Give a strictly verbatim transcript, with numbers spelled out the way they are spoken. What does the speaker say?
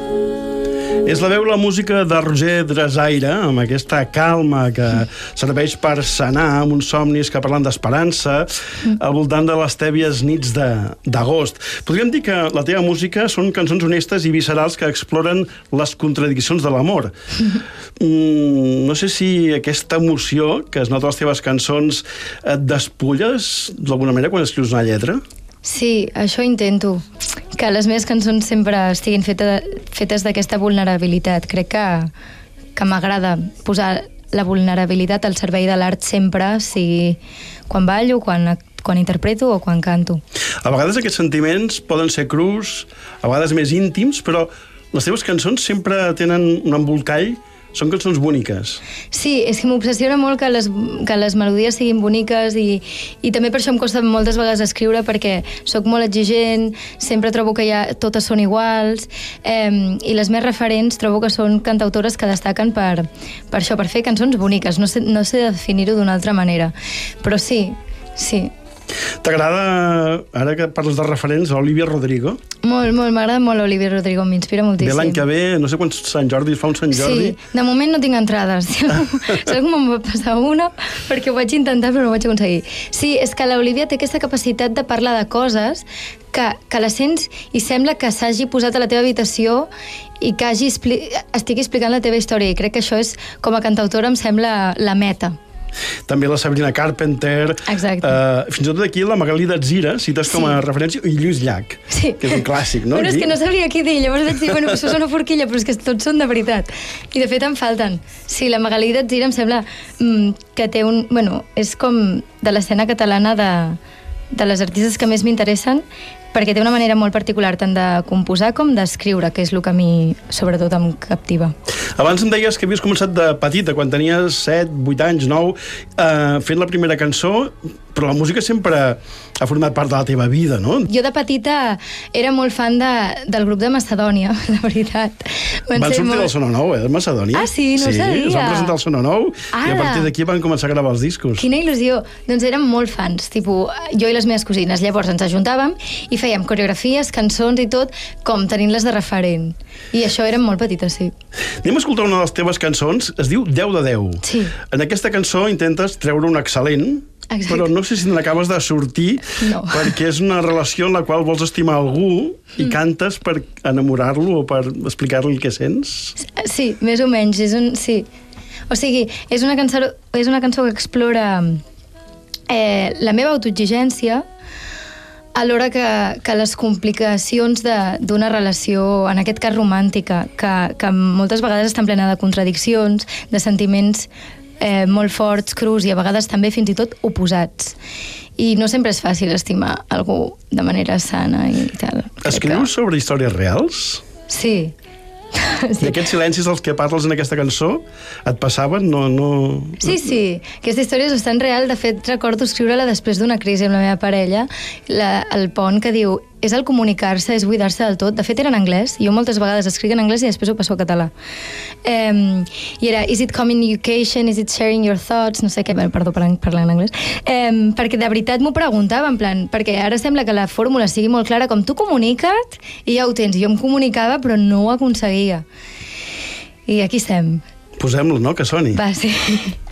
És la veu la música de Roger Drasaire, amb aquesta calma que serveix per sanar amb uns somnis que parlen d'esperança al voltant de les tèbies nits d'agost. Podríem dir que la teva música són cançons honestes i viscerals que exploren les contradiccions de l'amor. Mm, no sé si aquesta emoció que es nota a les teves cançons et despulles d'alguna manera quan escrius una lletra? Sí, això intento, que les meves cançons sempre estiguin feta, fetes d'aquesta vulnerabilitat. Crec que, que m'agrada posar la vulnerabilitat al servei de l'art sempre, sigui quan ballo, quan, quan interpreto o quan canto. A vegades aquests sentiments poden ser crus, a vegades més íntims, però les teves cançons sempre tenen un embolcall. Són cançons boniques. Sí, és que m'obsessiona molt que les, que les melodies siguin boniques i, i també per això em costa moltes vegades escriure, perquè sóc molt exigent, sempre trobo que ja totes són iguals, eh, i les més referents trobo que són cantautores que destaquen per, per això, per fer cançons boniques. No sé, no sé definir-ho d'una altra manera, però sí, sí. T'agrada, ara que parles de referents, Olivia Rodrigo? Molt, molt, m'agrada molt Olivia Rodrigo, m'inspira moltíssim. Ve l'any que ve, no sé quants Sant Jordi, fa un Sant Jordi? Sí, de moment no tinc entrades. Saps com em va passar una? Perquè ho vaig intentar però no ho vaig aconseguir. Sí, és que l'Olivia té aquesta capacitat de parlar de coses que, que la sents i sembla que s'hagi posat a la teva habitació i que hagi expli estigui explicant la teva història, i crec que això és, com a cantautora, em sembla la meta. També la Sabrina Carpenter. Exacte. Uh, fins i tot aquí la Magalí Datzira, cites sí. com a referència, i Lluís Llach, sí. que és un clàssic, no? Però és que no sabria què dir, llavors vaig dir, bueno, això és una forquilla, però és que tots són de veritat. I de fet em falten. Sí, la Magalí Datzira em sembla mm, que té un... Bueno, és com de l'escena catalana de, de les artistes que més m'interessen, perquè té una manera molt particular tant de composar com d'escriure, que és el que a mi sobretot em captiva. Abans em deies que havies començat de petita, quan tenies set, vuit anys, nou, eh, fent la primera cançó, però la música sempre ha format part de la teva vida, no? Jo de petita era molt fan de, del grup de Macedònia, la veritat. Van, van sortir molt... del Sono Nou, eh, de Macedònia? Ah, sí? No sí, sabia. Sí, es van presentar al Sono Nou Ara. I a partir d'aquí van començar a gravar els discos. Quina il·lusió! Doncs érem molt fans, tipus, jo i les meves cosines. Llavors ens ajuntàvem i fèiem coreografies, cançons i tot, com tenint-les de referent. I això érem molt petites, sí. Anem a escoltar una de les teves cançons, es diu deu de deu. Sí. En aquesta cançó intentes treure un excel·lent, exacte. Però no sé si n'acabes de sortir, no. Perquè és una relació en la qual vols estimar algú i mm. cantes per enamorar-lo o per explicar-li el que sents? Sí, més o menys. És un, sí. O sigui, és una cançó, és una cançó que explora eh, la meva autoexigència alhora que, que les complicacions d'una relació, en aquest cas romàntica, que, que moltes vegades estan plena de contradiccions, de sentiments eh, molt forts, crus i a vegades també fins i tot oposats. I no sempre és fàcil estimar algú de manera sana i tal. Escrius que... sobre històries reals? Sí. Sí. I aquests silencis dels que parles en aquesta cançó et passaven? No, no... Sí, sí. Aquesta història és bastant real. De fet, recordo escriure-la després d'una crisi amb la meva parella, la, el pont que diu és el comunicar-se, és buidar-se del tot. De fet, era en anglès. Jo moltes vegades escric en anglès i després ho passo a català. Um, I era, is it communication, is it sharing your thoughts? No sé què, bueno, perdó per parlar en anglès. Um, perquè de veritat m'ho preguntava, en plan, perquè ara sembla que la fórmula sigui molt clara, com tu comunica't i ja ho tens. Jo em comunicava, però no ho aconseguia. I aquí estem. Posem-lo, no?, que soni. Va, sí.